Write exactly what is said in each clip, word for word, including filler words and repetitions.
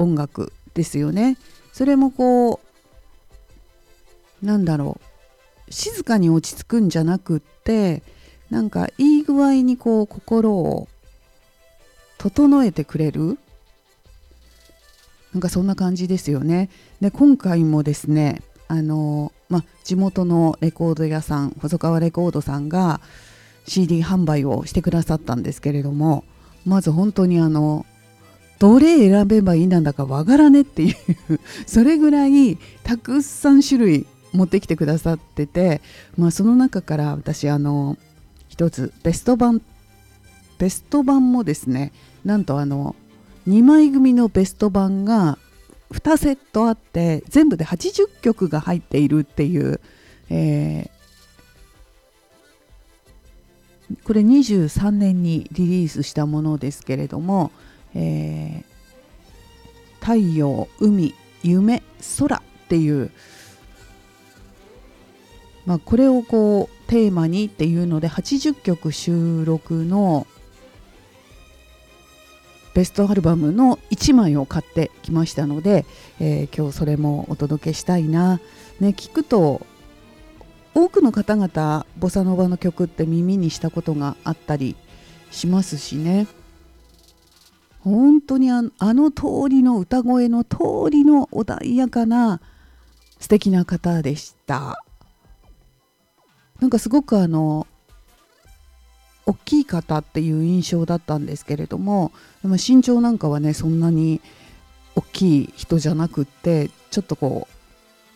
音楽ですよね。それもこうなんだろう、静かに落ち着くんじゃなくって、なんかいい具合にこう心を整えてくれる、なんかそんな感じですよね。で今回もですね、あの、まあ、地元のレコード屋さん、細川レコードさんが シーディー 販売をしてくださったんですけれども、まず本当にあのどれ選べばいいなんだかわからねっていうそれぐらいたくさん種類持ってきてくださってて、まあ、その中から私あの一つベスト版ベスト版もですね、なんとあのにまい組のベスト版がにセットあって、全部ではちじゅっきょくが入っているっていう、えー、これにじゅうさんねんにリリースしたものですけれども、えー、太陽、海、夢、空っていう、まあ、これをこうテーマにっていうのではちじゅっきょく収録のベストアルバムのいちまいを買ってきましたので、えー、今日それもお届けしたいな、ね、聞くと多くの方々ボサノバの曲って耳にしたことがあったりしますしね、本当に あ, あの通りの歌声の通りの穏やかな素敵な方でした。なんかすごくあの大きい方っていう印象だったんですけれども、でも身長なんかはねそんなに大きい人じゃなくって、ちょっとこう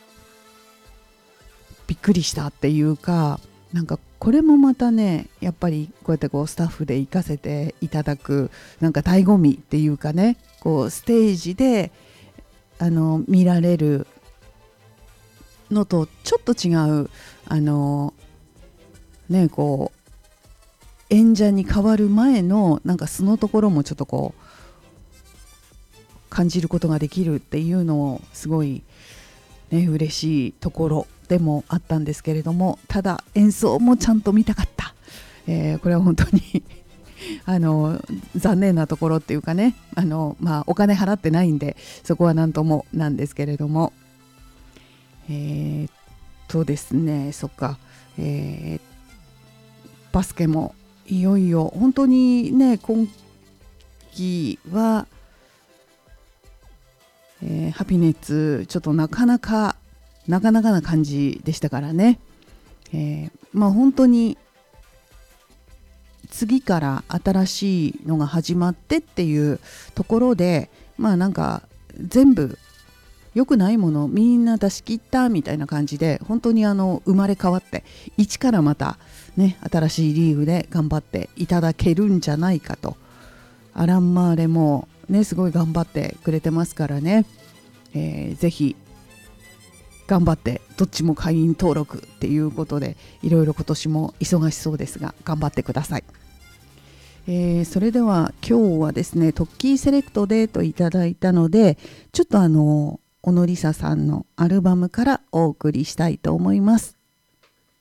びっくりしたっていうか、なんかこれもまたね、やっぱりこうやってこうスタッフで行かせていただくなんか醍醐味っていうかね、こうステージであの見られるのとちょっと違う、あのねこう演者に変わる前のなんか素のところもちょっとこう感じることができるっていうのをすごいね嬉しいところでもあったんですけれども、ただ演奏もちゃんと見たかった、えー、これは本当にあの残念なところっていうかね、あの、まあ、お金払ってないんでそこは何ともなんですけれども、えー、っとですねそっか、えー、バスケもいよいよ本当にね今期は、えー、ハピネッツちょっとなかなかなかなかな感じでしたからね、えー、まあ本当に次から新しいのが始まってっていうところで、まあなんか全部良くないものみんな出し切ったみたいな感じで、本当にあの生まれ変わって一からまたね新しいリーグで頑張っていただけるんじゃないかと。アラン・マーレもねすごい頑張ってくれてますからね、えー、ぜひ頑張ってどっちも会員登録っていうことでいろいろ今年も忙しそうですが頑張ってください。えー、それでは今日はですねトッキーセレクトでといただいたので、ちょっとあの小野梨沙さんのアルバムからお送りしたいと思います。